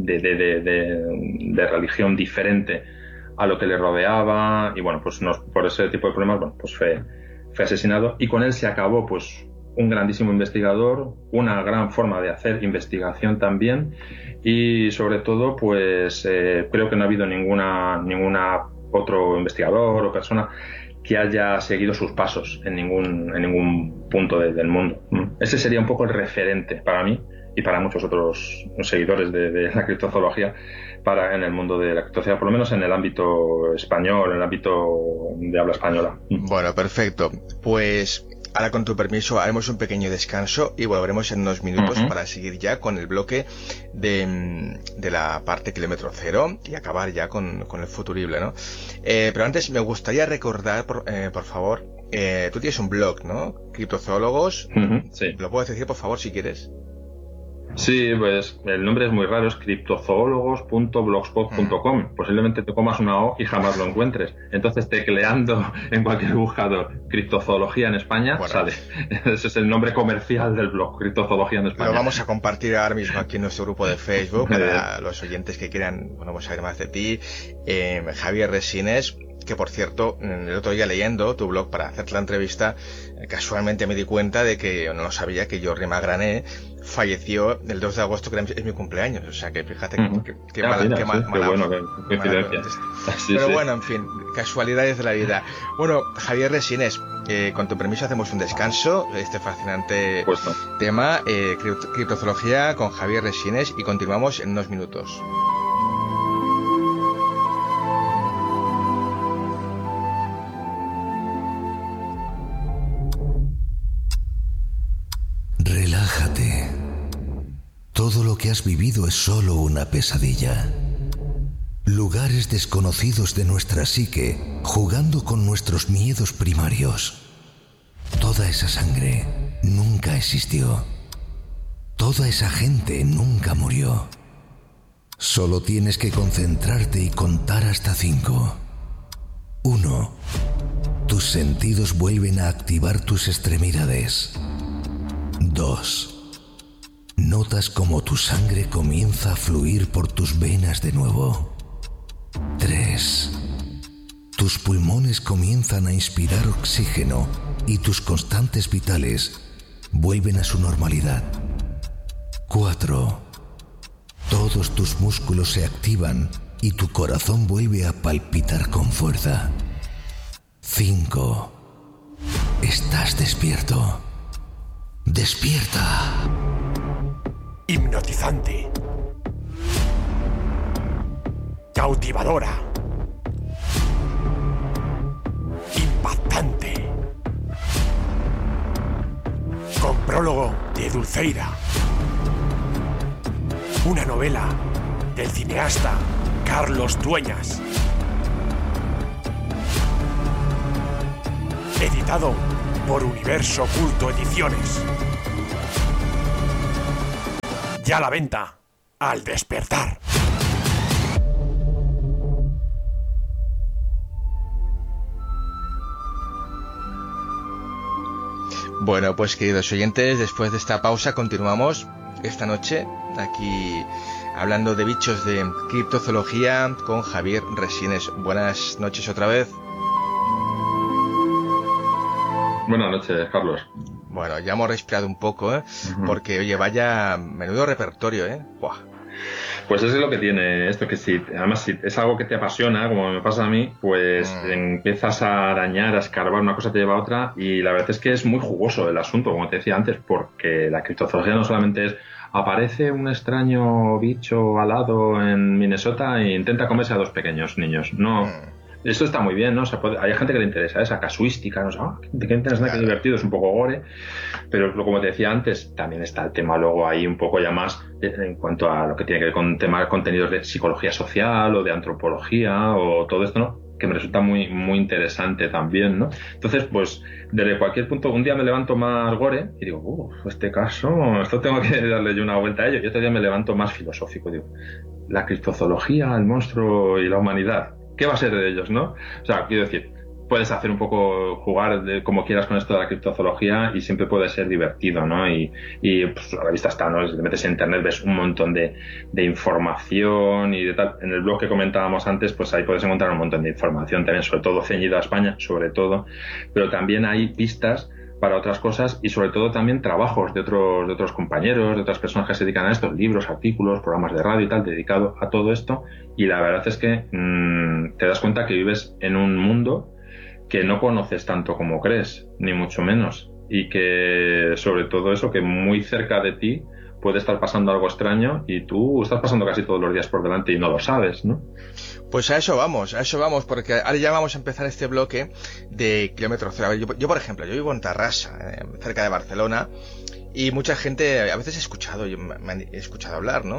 de religión diferente a lo que le rodeaba, y por ese tipo de problemas fue asesinado, y con él se acabó un grandísimo investigador, una gran forma de hacer investigación también, y sobre todo creo que no ha habido ninguna otro investigador o persona que haya seguido sus pasos en ningún punto del mundo. Ese sería un poco el referente para mí y para muchos otros seguidores de la criptozoología en el mundo de la criptozoología, por lo menos en el ámbito español, en el ámbito de habla española. Bueno, perfecto. Pues ahora, con tu permiso, haremos un pequeño descanso y volveremos en unos minutos para seguir ya con el bloque de la parte kilómetro cero y acabar ya con el futurible, ¿no? Pero antes me gustaría recordar, por favor, tú tienes un blog, ¿no? Criptozoólogos. Sí. ¿Lo puedes decir, por favor, si quieres? Sí, pues el nombre es muy raro, es criptozoólogos.blogspot.com. Posiblemente te comas una O y jamás lo encuentres. Entonces, tecleando en cualquier buscador criptozoología en España, sale. Ese es el nombre comercial del blog, criptozoología en España. Lo vamos a compartir ahora mismo aquí en nuestro grupo de Facebook para los oyentes que quieran, bueno, pues saber más de ti. Javier Resines, que por cierto, el otro día leyendo tu blog para hacerte la entrevista, casualmente me di cuenta de que, no lo sabía, que Jordi Magrané falleció el 2 de agosto, que es mi cumpleaños. O sea que fíjate qué mala bueno, qué coincidencia. Pero bueno, en fin, casualidades de la vida. Bueno, Javier Resines, con tu permiso hacemos un descanso de este fascinante tema, criptozoología con Javier Resines, y continuamos en unos minutos. Relájate. Todo lo que has vivido es solo una pesadilla. Lugares desconocidos de nuestra psique, jugando con nuestros miedos primarios. Toda esa sangre nunca existió. Toda esa gente nunca murió. Solo tienes que concentrarte y contar hasta 5. 1. Tus sentidos vuelven a activar tus extremidades. 2. Notas como tu sangre comienza a fluir por tus venas de nuevo. 3. Tus pulmones comienzan a inspirar oxígeno y tus constantes vitales vuelven a su normalidad. 4. Todos tus músculos se activan y tu corazón vuelve a palpitar con fuerza. 5. Estás despierto. ¡Despierta! Hipnotizante. Cautivadora. Impactante. Con prólogo de Dulceira. Una novela del cineasta Carlos Dueñas. Editado por Universo Oculto Ediciones. Ya a la venta, al despertar. Bueno, pues queridos oyentes, después de esta pausa continuamos esta noche aquí hablando de bichos de criptozoología con Javier Resines. Buenas noches otra vez. Buenas noches, Carlos. Bueno, ya hemos respirado un poco, porque, oye, vaya menudo repertorio, ¡Buah! Pues eso es lo que tiene esto, que además si es algo que te apasiona, como me pasa a mí, pues empiezas a arañar, a escarbar, una cosa te lleva a otra, y la verdad es que es muy jugoso el asunto, como te decía antes, porque la criptozoología no solamente es aparece un extraño bicho alado en Minnesota e intenta comerse a 2 pequeños niños. No, esto está muy bien, ¿no? O sea, hay gente que le interesa esa casuística, ¿no? O sea, qué interesante, qué divertido, es un poco gore, pero como te decía antes, también está el tema luego ahí un poco ya más en cuanto a lo que tiene que ver con temas, contenidos de psicología social o de antropología o todo esto, ¿no? Que me resulta muy, muy interesante también, ¿no? Entonces, pues, desde cualquier punto, un día me levanto más gore y digo, este caso, esto tengo que darle yo una vuelta a ello. Y otro día me levanto más filosófico, digo, la criptozoología, el monstruo y la humanidad, ¿qué va a ser de ellos, no? O sea, quiero decir, puedes hacer un poco, jugar como quieras con esto de la criptozoología y siempre puede ser divertido, ¿no? Y pues a la vista está, ¿no? Si te metes en internet ves un montón de información y de tal. En el blog que comentábamos antes, pues ahí puedes encontrar un montón de información también, sobre todo ceñido a España, sobre todo, pero también hay pistas para otras cosas y sobre todo también trabajos de otros compañeros, de otras personas que se dedican a esto, libros, artículos, programas de radio y tal, dedicado a todo esto, y la verdad es que te das cuenta que vives en un mundo que no conoces tanto como crees, ni mucho menos, y que sobre todo eso, que muy cerca de ti puede estar pasando algo extraño y tú estás pasando casi todos los días por delante y no lo sabes, ¿no? Pues a eso vamos, porque ahora ya vamos a empezar este bloque de kilómetro cero. A ver, yo por ejemplo, yo vivo en Tarrasa, cerca de Barcelona, y mucha gente, a veces he escuchado hablar, ¿no?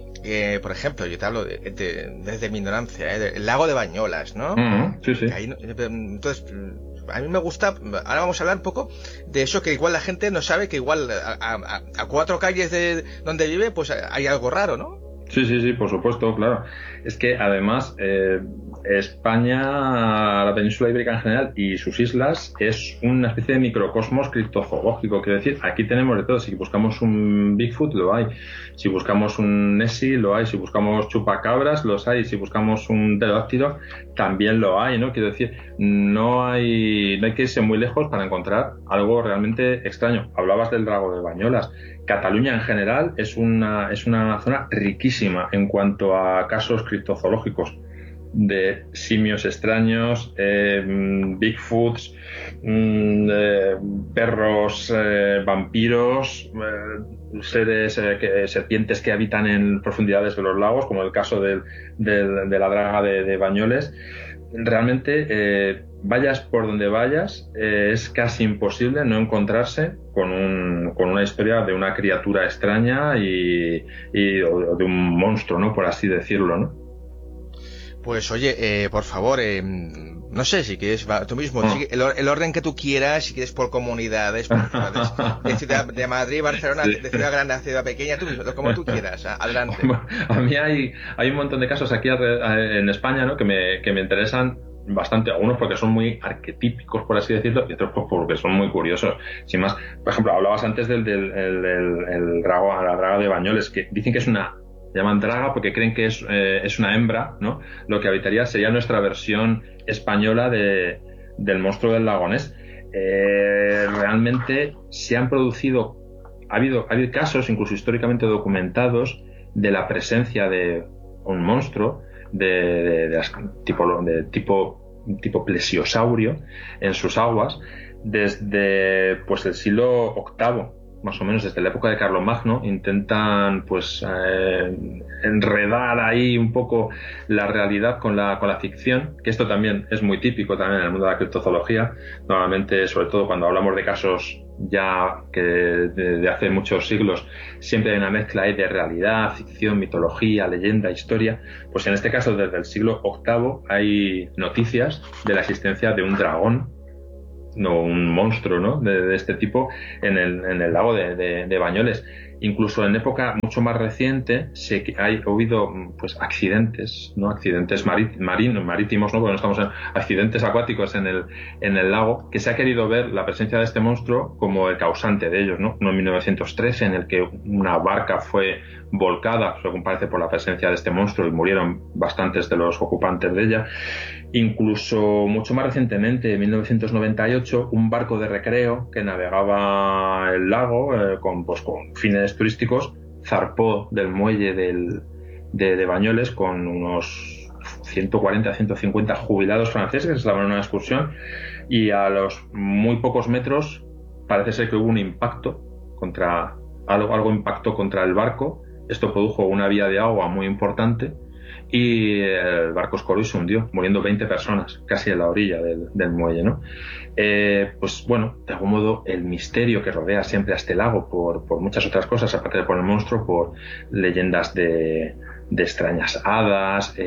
Por ejemplo, yo te hablo desde mi ignorancia, del lago de Bañolas, ¿no? Sí. Ahí, entonces, a mí me gusta, ahora vamos a hablar un poco de eso que igual la gente no sabe, que igual a 4 calles de donde vive pues hay algo raro, ¿no? Sí, por supuesto, claro. Es que además España, la península ibérica en general y sus islas es una especie de microcosmos criptozoológico. Quiero decir, aquí tenemos de todo. Si buscamos un Bigfoot, lo hay. Si buscamos un Nessie, lo hay. Si buscamos chupacabras, los hay. Si buscamos un pterodáctilo, también lo hay, ¿no? Quiero decir, no hay que irse muy lejos para encontrar algo realmente extraño. Hablabas del drago de Bañolas. Cataluña en general es una zona riquísima en cuanto a casos criptozoológicos de simios extraños, Bigfoots, perros vampiros, seres serpientes que habitan en profundidades de los lagos, como el caso de la draga de Bañoles. Realmente, vayas por donde vayas, es casi imposible no encontrarse con una historia de una criatura extraña o de un monstruo, ¿no? Por así decirlo, ¿no? Pues oye, por favor, no sé si quieres, tú mismo, el orden que tú quieras, si quieres por comunidades, por ciudades, de ciudad de Madrid, Barcelona, de ciudad grande a ciudad pequeña, tú mismo, como tú quieras, adelante. A mí hay un montón de casos aquí en España, ¿no? que me interesan bastante, algunos porque son muy arquetípicos, por así decirlo, y otros porque son muy curiosos. Sin más, por ejemplo, hablabas antes del drago, la draga de Bañoles, que dicen que es llaman draga porque creen que es una hembra, ¿no? Lo que habitaría sería nuestra versión española del monstruo del lago Ness. Realmente se han producido, ha habido casos, incluso históricamente documentados, de la presencia de un monstruo de tipo plesiosaurio en sus aguas desde pues el siglo VIII, más o menos desde la época de Carlomagno. Intentan pues enredar ahí un poco la realidad con la ficción, que esto también es muy típico también en el mundo de la criptozoología. Normalmente, sobre todo cuando hablamos de casos ya que de hace muchos siglos, siempre hay una mezcla ahí de realidad, ficción, mitología, leyenda, historia. Pues en este caso, desde el siglo VIII hay noticias de la existencia de un dragón, no un monstruo, ¿no? de este tipo en el lago de Bañoles. Incluso en época mucho más reciente ha habido pues accidentes, ¿no? Accidentes marítimos, ¿no? Porque no estamos en accidentes acuáticos en el lago, que se ha querido ver la presencia de este monstruo como el causante de ellos, ¿no? En 1913, en el que una barca fue volcada, según parece, por la presencia de este monstruo, y murieron bastantes de los ocupantes de ella. Incluso mucho más recientemente, en 1998, un barco de recreo que navegaba el lago con fines turísticos zarpó del muelle de Bañoles con unos 140, 150 jubilados franceses que estaban en una excursión, y a los muy pocos metros parece ser que hubo un impacto algo impactó contra el barco. Esto produjo una vía de agua muy importante y el barco escoró y se hundió, muriendo 20 personas casi en la orilla del muelle, ¿no? Pues bueno, de algún modo el misterio que rodea siempre a este lago por muchas otras cosas, aparte de por el monstruo, por leyendas de extrañas hadas,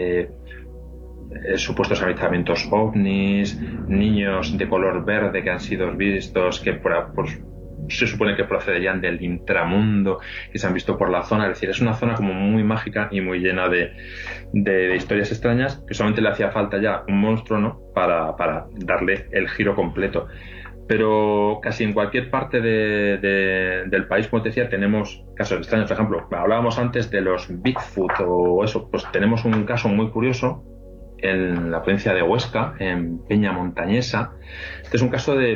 supuestos avistamientos ovnis, niños de color verde que han sido vistos, que se supone que procederían del inframundo, que se han visto por la zona. Es decir, es una zona como muy mágica y muy llena de historias extrañas, que solamente le hacía falta ya un monstruo, ¿no? para darle el giro completo. Pero casi en cualquier parte del país, como te decía, tenemos casos extraños. Por ejemplo, hablábamos antes de los Bigfoot o eso, pues tenemos un caso muy curioso en la provincia de Huesca, en Peña Montañesa. Este es un caso de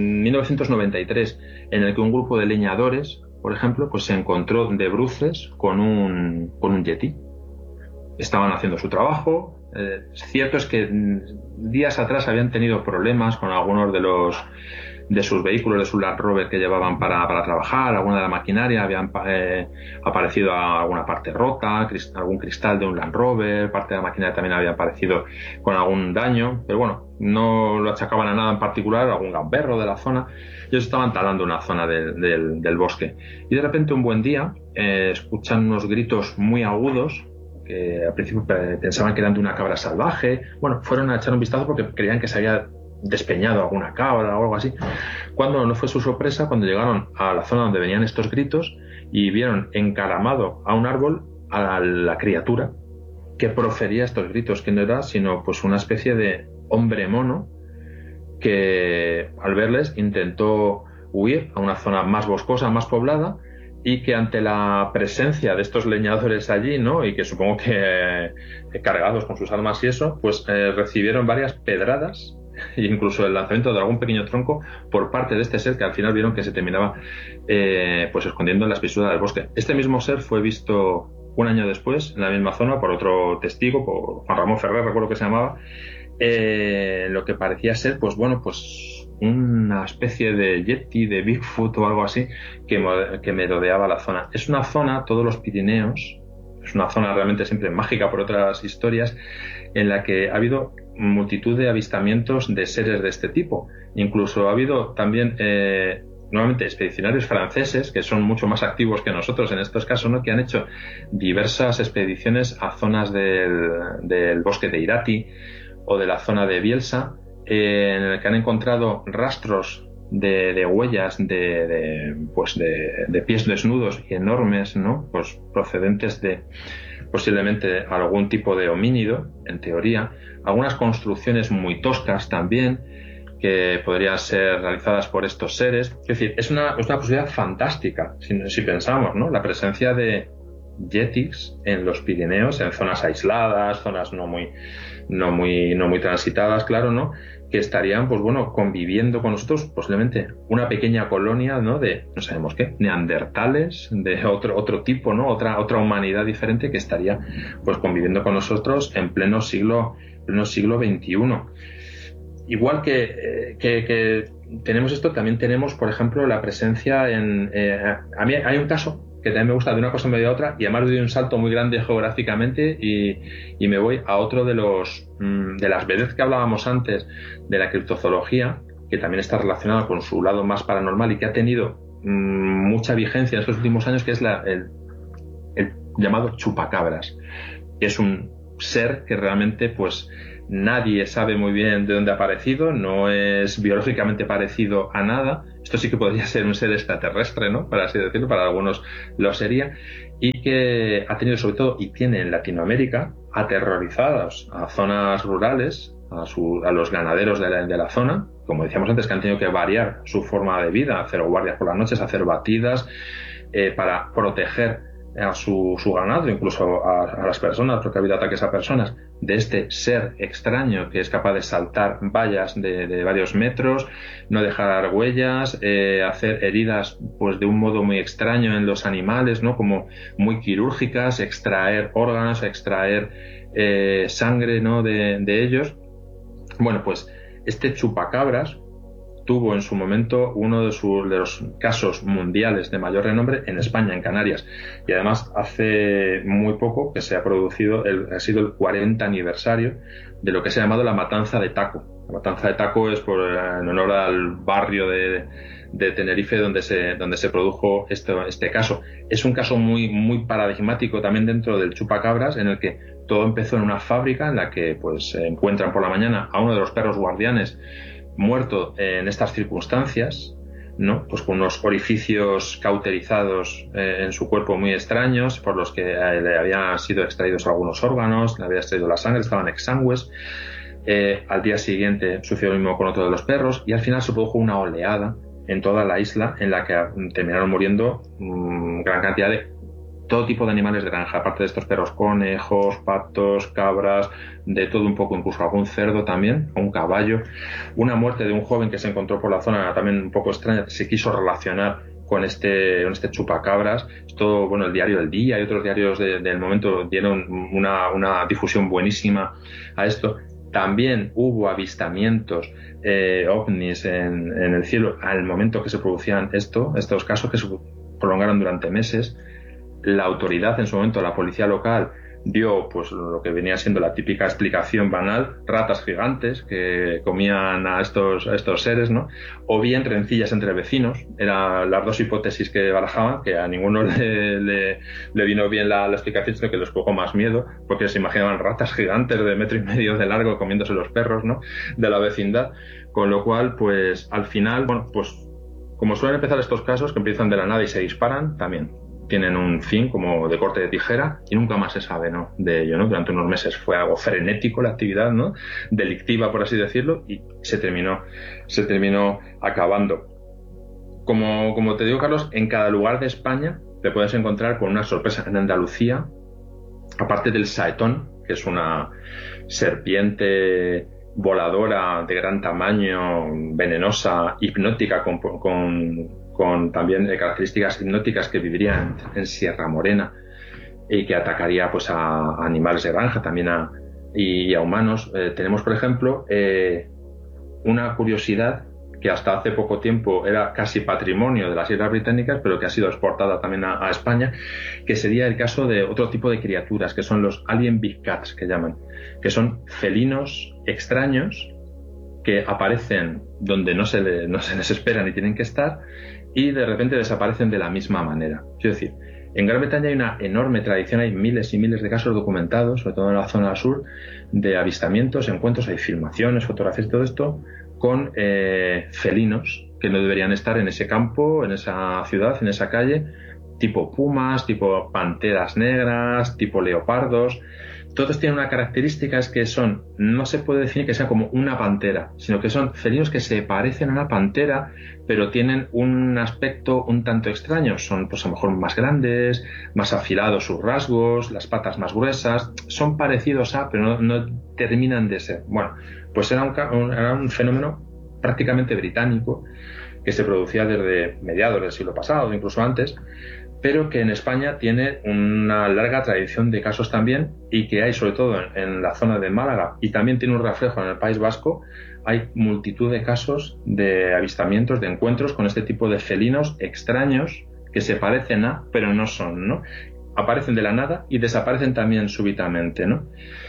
1993, en el que un grupo de leñadores, por ejemplo, pues se encontró de bruces con un yeti. Estaban haciendo su trabajo. Cierto es que días atrás habían tenido problemas con algunos de sus vehículos, de su Land Rover que llevaban para trabajar, alguna de la maquinaria, habían aparecido alguna parte rota, algún cristal de un Land Rover, parte de la maquinaria también había aparecido con algún daño, pero bueno, no lo achacaban a nada en particular, algún gamberro de la zona. Ellos estaban talando una zona del bosque y de repente un buen día escuchan unos gritos muy agudos, que al principio pensaban que eran de una cabra salvaje. Bueno, fueron a echar un vistazo porque creían que se había despeñado alguna cabra o algo así. Cuando no fue su sorpresa cuando llegaron a la zona donde venían estos gritos y vieron encaramado a un árbol a la criatura que profería estos gritos, que no era sino pues una especie de hombre mono que al verles intentó huir a una zona más boscosa, más poblada, y que ante la presencia de estos leñadores allí, ¿no? Y que supongo que cargados con sus armas y eso, pues recibieron varias pedradas e incluso el lanzamiento de algún pequeño tronco por parte de este ser que al final vieron que se terminaba pues escondiendo en la espesura del bosque. Este mismo ser fue visto un año después en la misma zona por otro testigo, por Juan Ramón Ferrer, recuerdo que se llamaba, lo que parecía ser pues bueno, pues una especie de Yeti, de Bigfoot o algo así que merodeaba la zona. Es una zona, todos los Pirineos, es una zona realmente siempre mágica por otras historias, en la que ha habido multitud de avistamientos de seres de este tipo. Incluso ha habido también nuevamente expedicionarios franceses que son mucho más activos que nosotros en estos casos, ¿no? Que han hecho diversas expediciones a zonas del bosque de Irati o de la zona de Bielsa, en el que han encontrado rastros de huellas de pies desnudos y enormes, ¿no? Pues procedentes de posiblemente algún tipo de homínido, en teoría. Algunas construcciones muy toscas también que podrían ser realizadas por estos seres. Es decir, es una posibilidad fantástica si pensamos, ¿no? La presencia de yetis en los Pirineos, en zonas aisladas, zonas no muy transitadas, claro, ¿no? Que estarían, pues bueno, conviviendo con nosotros, posiblemente una pequeña colonia, ¿no? De, no sabemos qué, neandertales, de otro tipo, ¿no? Otra humanidad diferente que estaría, pues, conviviendo con nosotros en pleno siglo XXI. Igual que tenemos esto, también tenemos, por ejemplo, la presencia a mí hay un caso que también me gusta de una cosa medio a otra, y además doy un salto muy grande geográficamente y me voy a otro de las veredas que hablábamos antes de la criptozoología, que también está relacionada con su lado más paranormal y que ha tenido mucha vigencia en estos últimos años, que es el llamado chupacabras, que es un ser que realmente pues nadie sabe muy bien de dónde ha aparecido, no es biológicamente parecido a nada. Esto sí que podría ser un ser extraterrestre, ¿no? Para así decirlo, para algunos lo sería, y que ha tenido sobre todo, y tiene en Latinoamérica, aterrorizados a zonas rurales, a los ganaderos de la zona, como decíamos antes, que han tenido que variar su forma de vida, hacer guardias por las noches, hacer batidas, para proteger a su ganado, incluso a las personas, porque ha habido ataques a personas, de este ser extraño que es capaz de saltar vallas de varios metros, no dejar huellas, hacer heridas pues de un modo muy extraño en los animales, ¿no? Como muy quirúrgicas, extraer órganos, extraer sangre, ¿no? de ellos. Bueno, pues este chupacabras tuvo en su momento uno de los casos mundiales de mayor renombre en España, en Canarias, y además hace muy poco que se ha producido, ha sido el 40 aniversario de lo que se ha llamado la Matanza de Taco. La Matanza de Taco es en honor al barrio de Tenerife donde se produjo este caso. Es un caso muy paradigmático también dentro del chupacabras, en el que todo empezó en una fábrica en la que pues se encuentran por la mañana a uno de los perros guardianes muerto en estas circunstancias, ¿no? Pues con unos orificios cauterizados en su cuerpo muy extraños, por los que le habían sido extraídos algunos órganos, le había extraído la sangre, estaban exangües. Al día siguiente sucedió lo mismo con otro de los perros, y al final se produjo una oleada en toda la isla en la que terminaron muriendo gran cantidad de todo tipo de animales de granja, aparte de estos perros, conejos, patos, cabras, de todo un poco, incluso algún cerdo también, un caballo. Una muerte de un joven que se encontró por la zona también un poco extraña, que se quiso relacionar con este chupacabras. Esto, bueno, el diario El Día y otros diarios del momento dieron una difusión buenísima a esto. También hubo avistamientos ovnis en el cielo al momento que se producían estos casos, que se prolongaron durante meses. La autoridad en su momento, la policía local, dio pues lo que venía siendo la típica explicación banal, ratas gigantes que comían a estos seres, ¿no? O bien rencillas entre vecinos. Eran las dos hipótesis que barajaban, que a ninguno le vino bien la explicación, sino que les provocó más miedo, porque se imaginaban ratas gigantes de 1,5 metros de largo comiéndose los perros, ¿no?, de la vecindad. Con lo cual, pues al final, bueno, pues como suelen empezar estos casos, que empiezan de la nada y se disparan, también tienen un fin como de corte de tijera y nunca más se sabe, ¿no?, de ello, ¿no? Durante unos meses fue algo frenético la actividad, ¿no?, delictiva, por así decirlo, y se terminó acabando. Como te digo, Carlos, en cada lugar de España te puedes encontrar con una sorpresa. En Andalucía, aparte del saetón, que es una serpiente voladora de gran tamaño, venenosa, hipnótica, con también características hipnóticas, que viviría en Sierra Morena y que atacaría pues a animales de granja, también y a humanos. Tenemos, por ejemplo, una curiosidad que hasta hace poco tiempo era casi patrimonio de las Islas Británicas, pero que ha sido exportada también a España, que sería el caso de otro tipo de criaturas, que son los alien big cats, que llaman, que son felinos extraños que aparecen donde no se les espera ni tienen que estar, y de repente desaparecen de la misma manera. Quiero decir, en Gran Bretaña hay una enorme tradición, hay miles y miles de casos documentados, sobre todo en la zona sur, de avistamientos, encuentros, hay filmaciones, fotografías y todo esto, con felinos que no deberían estar en ese campo, en esa ciudad, en esa calle, tipo pumas, tipo panteras negras, tipo leopardos. Todos tienen una característica, es que no se puede decir que sea como una pantera, sino que son felinos que se parecen a una pantera, pero tienen un aspecto un tanto extraño. Son pues a lo mejor más grandes, más afilados sus rasgos, las patas más gruesas, son parecidos pero no terminan de ser. Bueno, pues era un fenómeno prácticamente británico, que se producía desde mediados del siglo pasado, incluso antes, pero que en España tiene una larga tradición de casos también, y que hay sobre todo en la zona de Málaga, y también tiene un reflejo en el País Vasco. Hay multitud de casos de avistamientos, de encuentros con este tipo de felinos extraños que se parecen pero no son, ¿no? Aparecen de la nada y desaparecen también súbitamente, ¿no?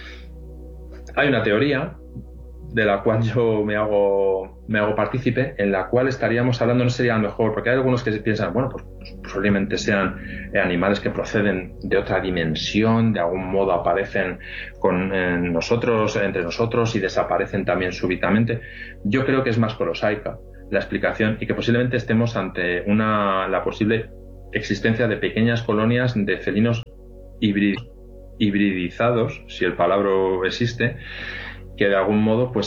Hay una teoría de la cual yo me hago partícipe, en la cual estaríamos hablando, no sería mejor, porque hay algunos que se piensan, bueno, pues posiblemente sean animales que proceden de otra dimensión, de algún modo aparecen entre nosotros y desaparecen también súbitamente. Yo creo que es más prosaica la explicación, y que posiblemente estemos ante la posible existencia de pequeñas colonias de felinos hibridizados, si el palabra existe, que de algún modo pues